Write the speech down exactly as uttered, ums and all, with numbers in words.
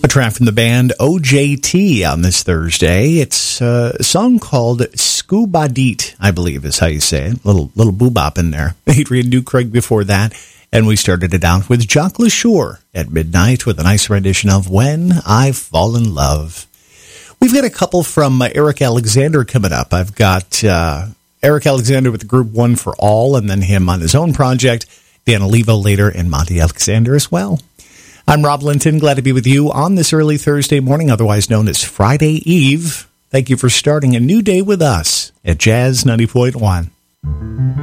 track from the band O J T on this Thursday. It's a song called Scuba Deet, I believe is how you say it. Little little boobop in there. Adrian Newcraig before that. And we started it out with Jacques LaSure at midnight with a nice rendition of When I Fall in Love. We've got a couple from uh, Eric Alexander coming up. I've got uh, Eric Alexander with the group One for All, and then him on his own project. Dan Olivo later, and Monty Alexander as well. I'm Rob Linton, glad to be with you on this early Thursday morning, otherwise known as Friday Eve. Thank you for starting a new day with us at Jazz ninety point one.